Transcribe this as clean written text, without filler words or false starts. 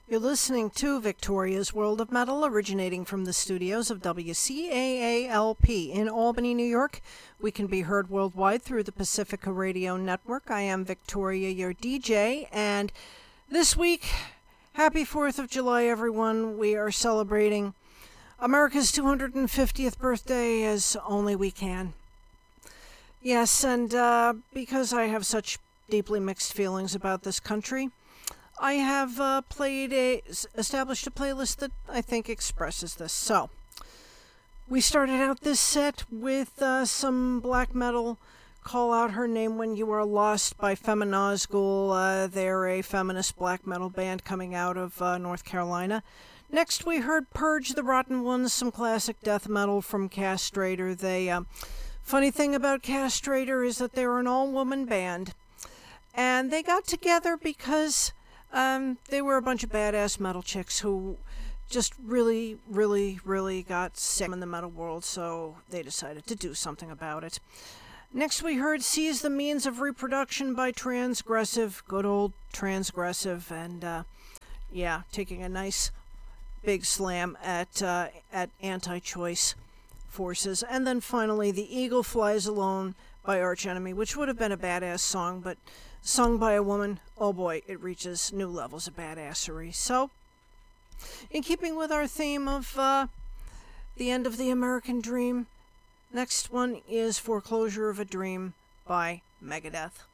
You're listening to Victoria's World of Metal, originating from the studios of WCAALP in Albany, New York. We can be heard worldwide through the Pacifica Radio Network. I am Victoria, your DJ, and this week, happy 4th of July, everyone. We are celebrating America's 250th birthday as only we can. Yes, and because I have such deeply mixed feelings about this country, I have established a playlist that I think expresses this. So, we started out this set with some black metal. Call Out Her Name When You Are Lost by Feminazgul. They're a feminist black metal band coming out of North Carolina. Next, we heard Purge the Rotten Ones, some classic death metal from Castrator. Funny thing about Castrator is that they're an all-woman band, and they got together because they were a bunch of badass metal chicks who just really, really, really got sick in the metal world, so they decided to do something about it. Next we heard Seize the Means of Reproduction by Transgressive, good old Transgressive, and taking a nice big slam at anti-choice forces. And then finally, The Eagle Flies Alone by Arch Enemy, which would have been a badass song, but sung by a woman, oh boy, it reaches new levels of badassery. So, in keeping with our theme of the end of the American dream, next one is Foreclosure of a Dream by Megadeth.